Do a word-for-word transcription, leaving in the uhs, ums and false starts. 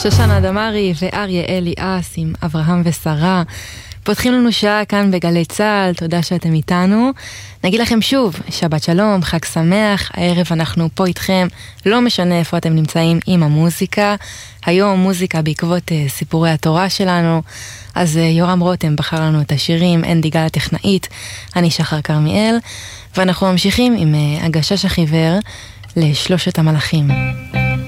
שושנה דמרי ואריה אליאס עם אברהם ושרה. פותחים לנו שעה כאן בגלי צהל, תודה שאתם איתנו. נגיד לכם שוב, שבת שלום, חג שמח, הערב אנחנו פה איתכם, לא משנה איפה אתם נמצאים עם המוזיקה. היום מוזיקה בעקבות uh, סיפורי התורה שלנו, אז uh, יורם רותם בחר לנו את השירים, אנדי גל הטכנאית, אני שחר קרמיאל, ואנחנו ממשיכים עם uh, הגשש החיוור לשלושת המלאכים.